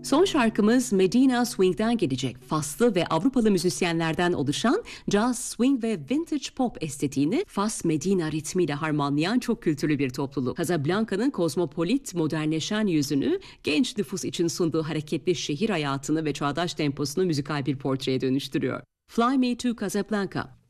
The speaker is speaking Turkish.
Son şarkımız Medina Swing'den gelecek. Faslı ve Avrupalı müzisyenlerden oluşan jazz, swing ve vintage pop estetiğini Fas Medina ritmiyle harmanlayan çok kültürlü bir topluluk. Casablanca'nın kozmopolit, modernleşen yüzünü, genç nüfus için sunduğu hareketli şehir hayatını ve çağdaş temposunu müzikal bir portreye dönüştürüyor. Fly Me to Casablanca.